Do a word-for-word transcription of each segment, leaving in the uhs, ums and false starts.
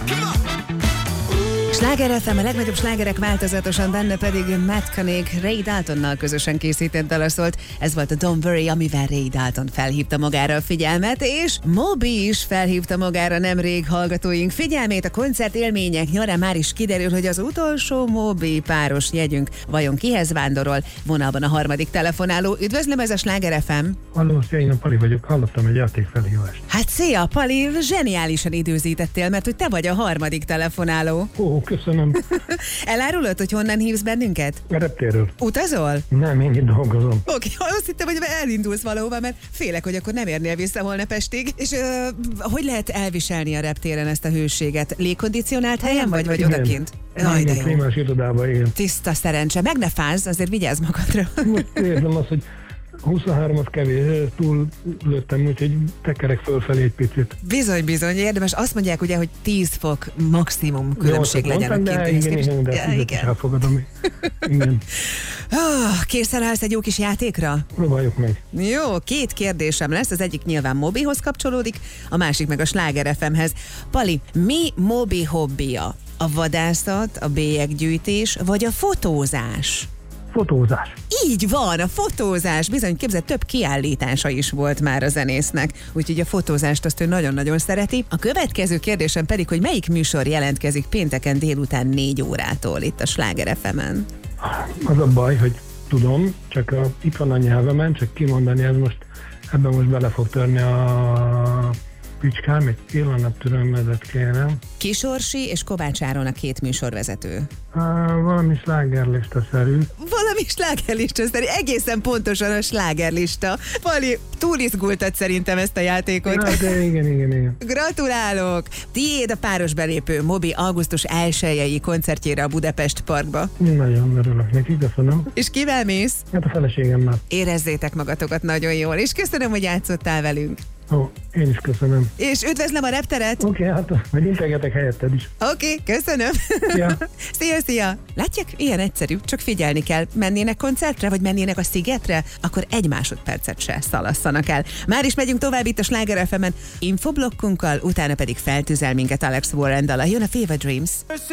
Sláger ef em, a legnagyobb slágerek változatosan, benne pedig Matt Koenig Ray Daltonnal közösen készített dala szólt. Ez volt a Don't Worry, amivel Ray Dalton felhívta magára a figyelmet, és Moby is felhívta magára nemrég hallgatóink figyelmét. A koncert élmények nyarán már is kiderül, hogy az utolsó Moby páros jegyünk vajon kihez vándorol. Vonalban a harmadik telefonáló. Üdvözlöm, ez a Sláger ef em. Halló, szia, én a Pali vagyok, hallottam egy játékfelhívást. Hát szia, Pali, zseniálisan időzítettél, mert hogy te vagy a harmadik telefonáló. Ó, köszönöm. Elárulod, hogy honnan hívsz bennünket? A reptérről. Utazol? Nem, én itt dolgozom. Oké, okay, azt hittem, hogy elindulsz valahova, mert félek, hogy akkor nem érnél vissza holnap estig. És ö, hogy lehet elviselni a reptéren ezt a hőséget? Légkondicionált helyen vagy, vagy igen. odakint? Jaj, de jó. Klímás irodában, igen. Tiszta szerencse. Meg ne fázz, azért vigyázz magadra. Most érzem azt, hogy huszonhárom az kevés, túl lőttem, úgyhogy tekerek fölfelé egy picit. Bizony, bizony, érdemes. Azt mondják ugye, hogy tíz fok maximum különbség Jó, legyen a két két igen, igen, de ja, igen. elfogadom. Igen. Oh, készen állsz egy jó kis játékra? Próbáljuk meg. Jó, két kérdésem lesz, az egyik nyilván Mobihoz kapcsolódik, a másik meg a Sláger ef emhez. Pali, mi Mobi hobbija? A vadászat, a bélyeggyűjtés, vagy a fotózás? Fotózás. Így van, a fotózás. Bizony, képzeld, több kiállítása is volt már a zenésznek, úgyhogy a fotózást azt ő nagyon-nagyon szereti. A következő kérdésem pedig, hogy melyik műsor jelentkezik pénteken délután négy órától itt a Sláger ef emen? Az a baj, hogy tudom, csak a, itt van a nyelvemen, csak kimondani, ez most, ebben most bele fog törni a picskám, egy pillanat türelmedet kérem. Kisorsi és Kovács Áron a két műsorvezető. Uh, valami slágerlista-szerű. Valami slágerlista-szerű, egészen pontosan a slágerlista. Pali, túl izgultad szerintem ezt a játékot. Ja, de igen, igen, igen. Gratulálok! Tiéd a páros belépő Mobi augusztus elsejei koncertjére a Budapest Parkba. Nagyon örülök neki, köszönöm. És kivel mész? Hát a feleségemmel. Érezzétek magatokat nagyon jól, és köszönöm, hogy játszottál velünk. Ó, én is köszönöm. És üdvözlöm a repteret. Oké, okay, hát majd integetek helyetted is. Oké, okay, köszönöm. Ja. Szia, szia. Látják, ilyen egyszerű, csak figyelni kell. Mennének koncertre, vagy mennének a Szigetre, akkor egy másodpercet se szalasszanak el. Már is megyünk tovább itt a Sláger ef emen infoblokkunkkal, utána pedig feltüzel minket Alex Warren-dal. Jön a Fever Dreams.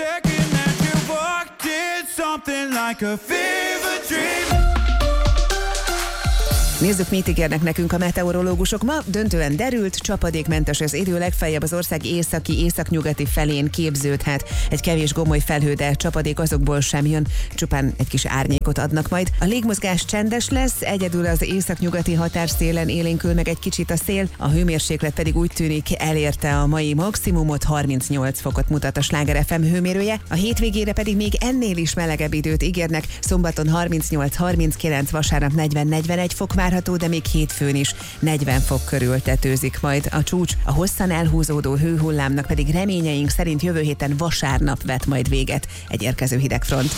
Nézzük, mit ígérnek nekünk a meteorológusok. Ma döntően derült, csapadékmentes az idő, legfeljebb az ország északi, északnyugati felén képződhet. Egy kevés gomoly felhő, de csapadék azokból sem jön, csupán egy kis árnyékot adnak majd. A légmozgás csendes lesz, egyedül az északnyugati határszélen élénkül meg egy kicsit a szél, a hőmérséklet pedig úgy tűnik elérte a mai maximumot, harmincnyolc fokot mutat a Sláger ef em hőmérője. A hétvégére pedig még ennél is melegebb időt ígérnek, szombaton harmincnyolc harminckilenc, vasárnap negyven negyvenegy fok várható, de még hétfőn is negyven fok körül tetőzik majd a csúcs. A hosszan elhúzódó hőhullámnak pedig reményeink szerint jövő héten vasárnap vet majd véget egy érkező hidegfront.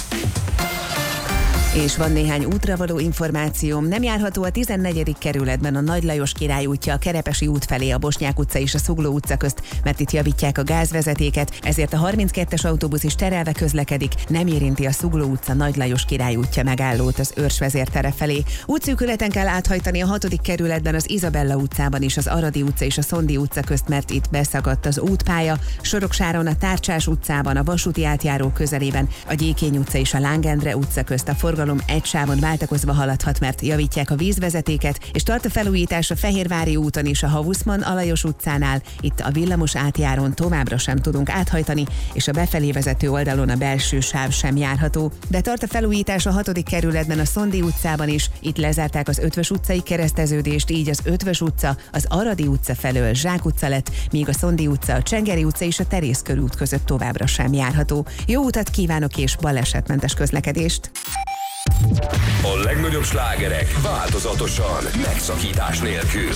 És van néhány útra való információm. Nem járható a tizennegyedik kerületben a Nagy Lajos Király útja, a Kerepesi út felé a Bosnyák utca és a Zugló utca közt, mert itt javítják a gázvezetéket, ezért a harminckettes autóbusz is terelve közlekedik, nem érinti a Zugló utca Nagy Lajos Király útja megállót az Őrs vezértere felé. Útszűkületen kell áthajtani a hatodik kerületben az Izabella utcában is az Aradi utca és a Szondi utca közt, mert itt beszakadt az útpálya, Soroksáron a Tárcsás utcában, a vasúti átjáró közelében, a Gyékény utca és a Láng Endre utca közt a forgalom egy sávon váltakozva haladhat, mert javítják a vízvezetéket, és tart a felújítás a Fehérvári úton is a Havuszman Alajos utcánál, itt a villamos átjárón továbbra sem tudunk áthajtani, és a befelé vezető oldalon a belső sáv sem járható. De tart a felújítás a hatodik kerületben a Szondi utcában is, itt lezárták az Ötvös utcai kereszteződést, így az Ötvös utca az Aradi utca felől Zsák utca lett, míg a Szondi utca, a Csengeri utca és a Terész körút között továbbra sem járható. Jó utat kívánok és balesetmentes közlekedést! A legnagyobb slágerek változatosan, megszakítás nélkül.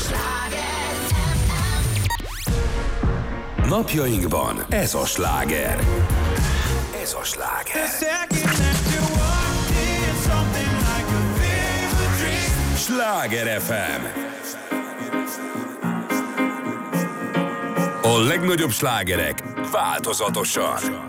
Napjainkban ez a sláger. Ez a sláger. Sláger ef em. A legnagyobb slágerek változatosan.